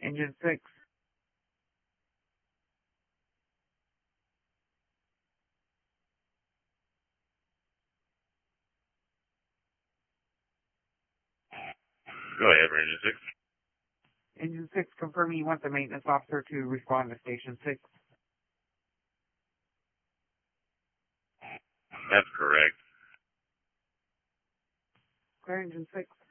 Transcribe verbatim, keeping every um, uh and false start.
Engine six. Go ahead, Engine six. Engine six, confirming you want the maintenance officer to respond to Station six. That's correct. Clear, Engine six.